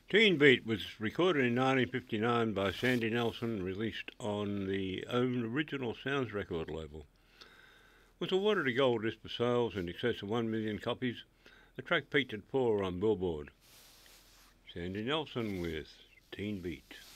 Teen Beat was recorded in 1959 by Sandy Nelson, released on the Original Sounds record label. Was awarded a gold disc for sales in excess of 1 million copies. The track peaked at 4 on Billboard. Sandy Nelson with Teen Beat.